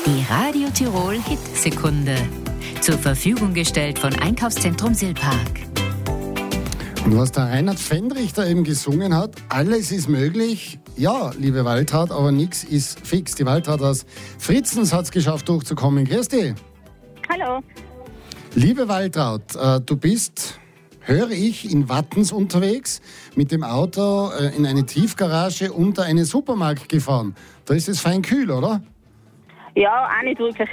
Die Radio Tirol Hit-Sekunde. Zur Verfügung gestellt von Einkaufszentrum Silpark. Und was der Reinhard Fendrich da eben gesungen hat, alles ist möglich. Ja, liebe Waltraud, aber nichts ist fix. Die Waltraud aus Fritzens hat es geschafft, durchzukommen. Grüß dich. Hallo. Liebe Waltraud, du bist, höre ich, in Wattens unterwegs, mit dem Auto in eine Tiefgarage unter einen Supermarkt gefahren. Da ist es fein kühl, oder? Ja, auch nicht wirklich.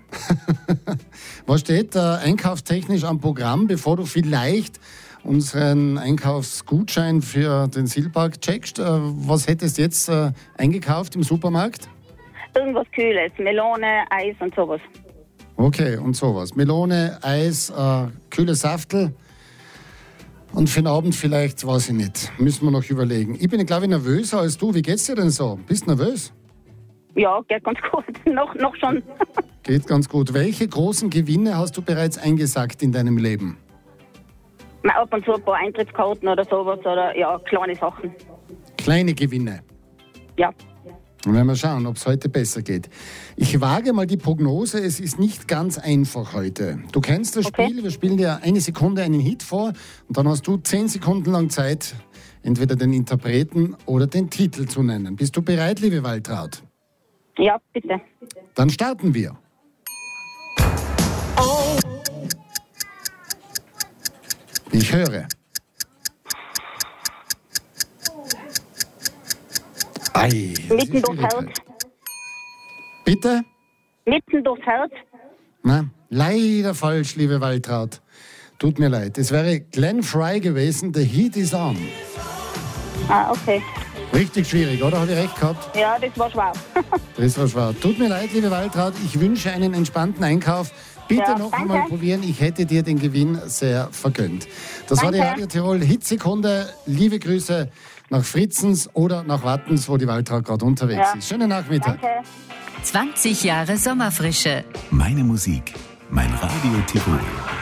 Was steht einkaufstechnisch am Programm, bevor du vielleicht unseren Einkaufsgutschein für den Silpark checkst? Was hättest du jetzt eingekauft im Supermarkt? Irgendwas Kühles, Melone, Eis und sowas. Okay, und sowas. Melone, Eis, kühle Saftel. Und für den Abend vielleicht, weiß ich nicht. Müssen wir noch überlegen. Ich bin, glaube ich, nervöser als du. Wie geht's dir denn so? Bist du nervös? Ja, geht ganz gut. noch schon. Geht ganz gut. Welche großen Gewinne hast du bereits eingesackt in deinem Leben? Ab und zu ein paar Eintrittskarten oder sowas oder ja, kleine Sachen. Kleine Gewinne? Ja. Dann werden wir schauen, ob es heute besser geht. Ich wage mal die Prognose, es ist nicht ganz einfach heute. Du kennst das Spiel, wir spielen dir 1 Sekunde einen Hit vor und dann hast du 10 Sekunden lang Zeit, entweder den Interpreten oder den Titel zu nennen. Bist du bereit, liebe Waltraud? Ja, bitte. Dann starten wir. Ich höre. Ei, Mitten durchs Herz. Bitte? Mitten durchs Herz. Na, leider falsch, liebe Waltraud. Tut mir leid. Es wäre Glenn Frey gewesen, The Heat is On. Ah, okay. Richtig schwierig, oder? Habe ich recht gehabt? Ja, das war schwer. Das war schwer. Tut mir leid, liebe Waltraud. Ich wünsche einen entspannten Einkauf. Bitte Ja, noch danke. einmal probieren. Ich hätte dir den Gewinn sehr vergönnt. Das war die Danke. Radio Tirol Hitsekunde. Liebe Grüße nach Fritzens oder nach Wattens, wo die Waltraud gerade unterwegs ist. Schönen Nachmittag. Danke. 20 Jahre Sommerfrische. Meine Musik, mein Radio Tirol.